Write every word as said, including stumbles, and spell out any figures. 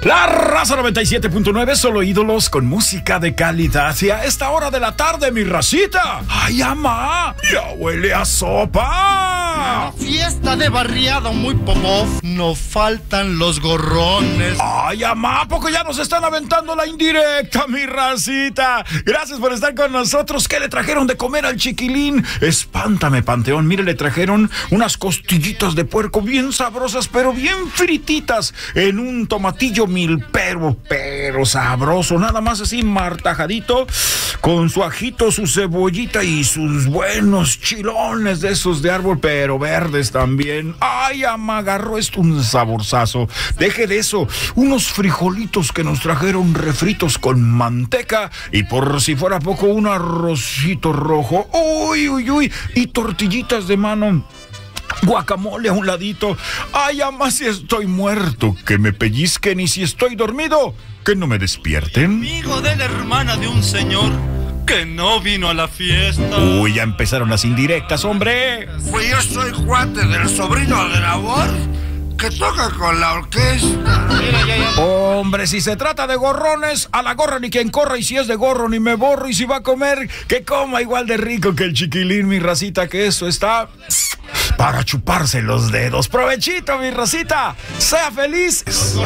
La raza noventa y siete punto nueve, solo ídolos con música de calidad. Y a esta hora de la tarde, mi racita. ¡Ay, amá! ¡Ya huele a sopa! Fiesta de barriada muy popov. No faltan los gorrones. ¡Ay, amá! ¿A poco ya nos están aventando la indirecta, mi racita? Gracias por estar con nosotros. ¿Qué le trajeron de comer al chiquilín? Espántame, Panteón. Mire, le trajeron unas costillitas de puerco bien sabrosas, pero bien frititas en un tomatillo mil pero, pero sabroso, nada más así martajadito, con su ajito, su cebollita y sus buenos chilones de esos de árbol, pero verdes también. Ay, ama, agarró esto un saborzazo. Deje de eso, unos frijolitos que nos trajeron refritos con manteca y por si fuera poco un arrocito rojo, uy, uy, uy, y tortillitas de mano. Guacamole a un ladito. Ay, ama, si estoy muerto, que me pellizquen, y si estoy dormido, que no me despierten. Amigo de la hermana de un señor que no vino a la fiesta. Uy, ya empezaron las indirectas, hombre. Pues yo soy cuate del sobrino de labor que toca con la orquesta. Mira, ya, ya. Hombre, si se trata de gorrones, a la gorra ni quien corra, y si es de gorro ni me borro, y si va a comer, que coma igual de rico que el chiquilín, mi racita, que eso está para chuparse los dedos. Provechito, mi racita, sea feliz.